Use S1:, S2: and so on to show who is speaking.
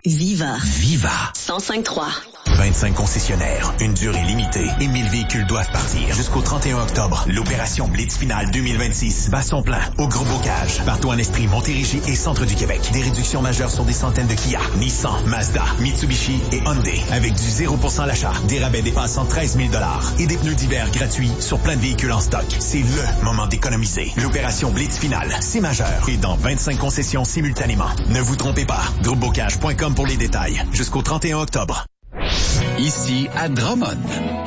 S1: Viva.
S2: Viva.
S1: 105.3.
S2: 25 concessionnaires, une durée limitée et 1000 véhicules doivent partir. Jusqu'au 31 octobre, l'opération Blitz Finale 2026 bat son plein au Gros Bocage. Partout en Estrie, Montérégie et Centre du Québec. Des réductions majeures sur des centaines de Kia, Nissan, Mazda, Mitsubishi et Hyundai. Avec du 0% à l'achat, des rabais dépassant 13 000 et des pneus d'hiver gratuits sur plein de véhicules en stock. C'est le moment d'économiser. L'opération Blitz Finale, c'est majeur. Et dans 25 concessions simultanément. Ne vous trompez pas. Groupebocage.com pour les détails. Jusqu'au 31 octobre.
S3: Ici à Drummond.